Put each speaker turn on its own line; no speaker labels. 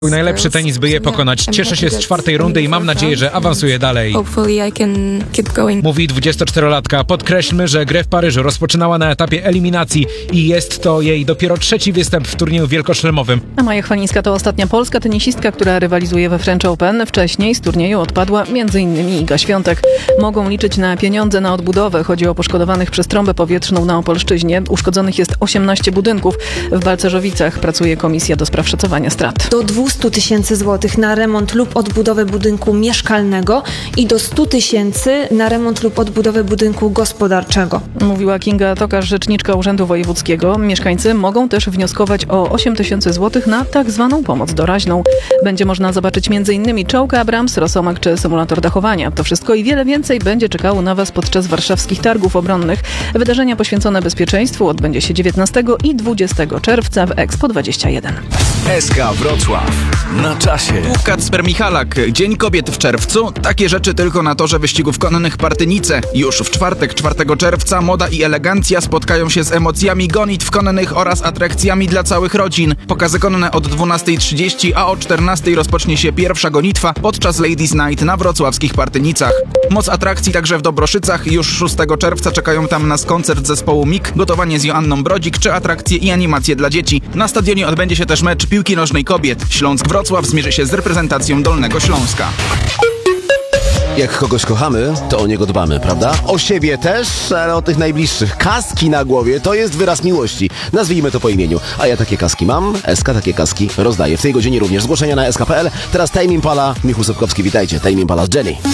Najlepszy tenis, by je pokonać. Cieszę się z 4. rundy i mam nadzieję, że awansuję dalej. Mówi 24-latka. Podkreślmy, że grę w Paryżu rozpoczynała na etapie eliminacji i jest to jej dopiero 3. występ w turnieju wielkoszlemowym.
A Maja Chwalińska to ostatnia polska tenisistka, która rywalizuje we French Open. Wcześniej z turnieju odpadła m.in. Iga Świątek. Mogą liczyć na pieniądze na odbudowę. Chodzi o poszkodowanych przez trąbę powietrzną na Opolszczyźnie. Uszkodzonych jest 18 budynków. W Balcerzowicach pracuje komisja do spraw szacowania strat.
Do 200 tysięcy złotych na remont lub odbudowę budynku mieszkalnego i do 100 tysięcy na remont lub odbudowę budynku gospodarczego.
Mówiła Kinga Tokarz, rzeczniczka Urzędu Wojewódzkiego. Mieszkańcy mogą też wnioskować o 8 tysięcy złotych na tak zwaną pomoc doraźną. Będzie można zobaczyć m.in. czołg Abrams, rosomak czy symulator dachowania. To wszystko i wiele więcej będzie czekało na Was podczas warszawskich targów obronnych. Wydarzenia poświęcone bezpieczeństwu odbędzie się 19 i 20 czerwca w Expo 21.
SK Wrocław. Na czasie.
Kacper Michalak. Dzień Kobiet w czerwcu. Takie rzeczy tylko na torze wyścigów konnych Partynice. Już w czwartek, 4 czerwca, moda i elegancja spotkają się z emocjami gonitw konnych oraz atrakcjami dla całych rodzin. Pokazy konne od 12:30, a o 14:00 rozpocznie się pierwsza gonitwa podczas Ladies Night na wrocławskich Partynicach. Moc atrakcji także w Dobroszycach. Już 6 czerwca czekają tam nas koncert zespołu MIG, gotowanie z Joanną Brodzik czy atrakcje i animacje dla dzieci. Na stadionie odbędzie się też mecz piłki nożnej kobiet. Śląsk-Wrocław zmierzy się z reprezentacją Dolnego Śląska.
Jak kogoś kochamy, to o niego dbamy, prawda? O siebie też, ale o tych najbliższych. Kaski na głowie to jest wyraz miłości. Nazwijmy to po imieniu. A ja takie kaski mam, SK takie kaski rozdaję. W tej godzinie również zgłoszenia na sk.pl. Teraz Tame Impala, Michał Sobkowski, witajcie. Tame Impala z Jenny.